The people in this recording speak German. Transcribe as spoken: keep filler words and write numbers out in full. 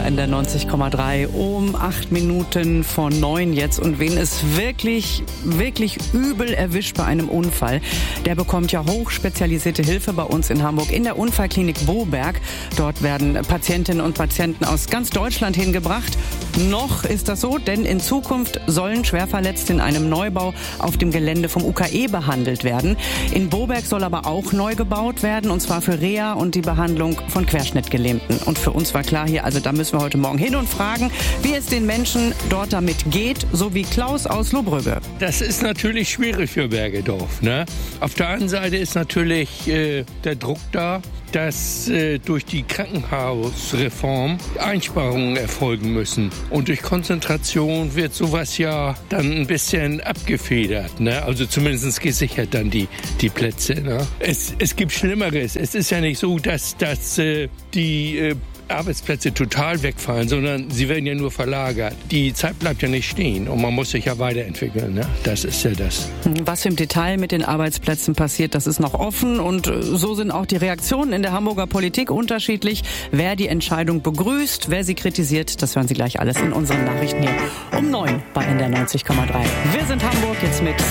N D R neunzig Komma drei um acht Minuten vor neun jetzt. Und wen es wirklich, wirklich übel erwischt bei einem Unfall, der bekommt ja hochspezialisierte Hilfe bei uns in Hamburg in der Unfallklinik Boberg. Dort werden Patientinnen und Patienten aus ganz Deutschland hingebracht. Noch ist das so, denn in Zukunft sollen Schwerverletzte in einem Neubau auf dem Gelände vom U K E behandelt werden. In Boberg soll aber auch neu gebaut werden, und zwar für Reha und die Behandlung von Querschnittgelähmten. Und für uns war klar hier, also da müssen wir heute Morgen hin und fragen, wie es den Menschen dort damit geht, so wie Klaus aus Lohbrügge. Das ist natürlich schwierig für Bergedorf, ne? Auf der anderen Seite ist natürlich äh, der Druck da, dass äh, durch die Krankenhausreform Einsparungen erfolgen müssen. Und durch Konzentration wird sowas ja dann ein bisschen abgefedert, ne? Also zumindest gesichert dann die, die Plätze, ne? Es, es gibt Schlimmeres. Es ist ja nicht so, dass, dass äh, die äh, Arbeitsplätze total wegfallen, sondern sie werden ja nur verlagert. Die Zeit bleibt ja nicht stehen und man muss sich ja weiterentwickeln, ne? Das ist ja das. Was im Detail mit den Arbeitsplätzen passiert, das ist noch offen, und so sind auch die Reaktionen in der Hamburger Politik unterschiedlich. Wer die Entscheidung begrüßt, wer sie kritisiert, das hören Sie gleich alles in unseren Nachrichten hier um neun bei N D R neunzig Komma drei. Wir sind Hamburg jetzt mit